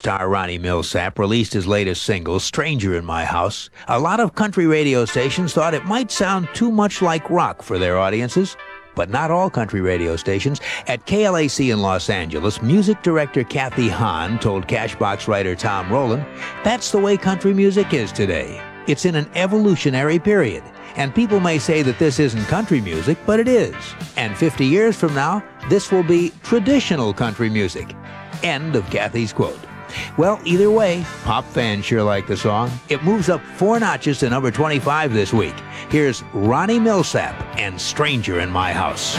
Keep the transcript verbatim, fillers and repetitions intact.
star Ronnie Milsap released his latest single, Stranger in My House, a lot of country radio stations thought it might sound too much like rock for their audiences. But not all country radio stations. At K L A C in Los Angeles, music director Kathy Hahn told Cashbox writer Tom Rowland, "That's the way country music is today. It's in an evolutionary period. And people may say that this isn't country music, but it is. And fifty years from now, this will be traditional country music." End of Kathy's quote. Well, either way, pop fans sure like the song. It moves up four notches to number twenty-five this week. Here's Ronnie Milsap and Stranger in My House.